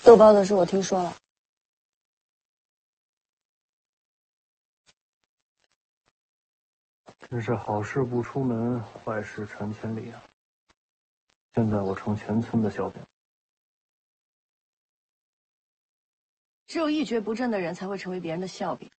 豆包的事我听说了。 真是好事不出门，坏事传千里啊！现在我成全村的笑柄。 只有一蹶不振的人才会成为别人的笑柄。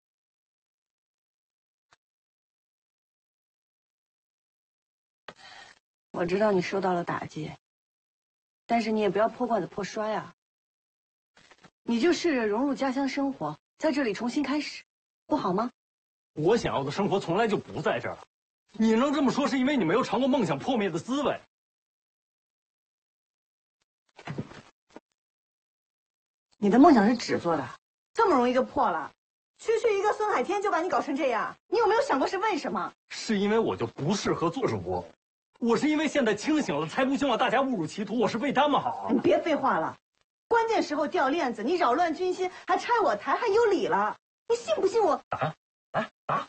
我知道你受到了打击，但是你也不要破罐子破摔啊！你就试着融入家乡生活，在这里重新开始，不好吗？ 我想要的生活从来就不在这儿。你能这么说，是因为你没有尝过梦想破灭的滋味。 你的梦想是纸做的，这么容易就破了？区区一个孙海天就把你搞成这样，你有没有想过是为什么？ 是因为我就不适合做主播，我是因为现在清醒了，才不希望大家误入歧途。我是为他们好。 你别废话了，关键时候掉链子，你扰乱军心，还拆我台，还有理了？你信不信我？ 打！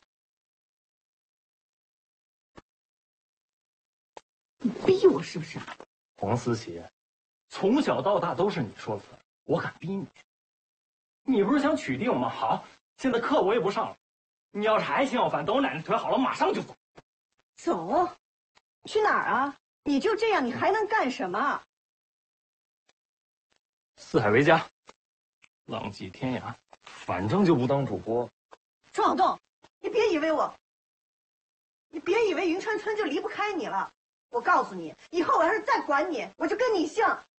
你逼我是不是？ 黄思琪，从小到大都是你说了算，我敢逼你？你不是想娶定我吗？好，现在课我也不上了。你要是还嫌我烦，等我奶奶腿好了，马上就走。 走？去哪儿啊？你就这样，你还能干什么？ 四海为家，浪迹天涯，反正就不当主播。 庄小栋，你别以为云川村就离不开你了。我告诉你，以后我要是再管你，我就跟你姓。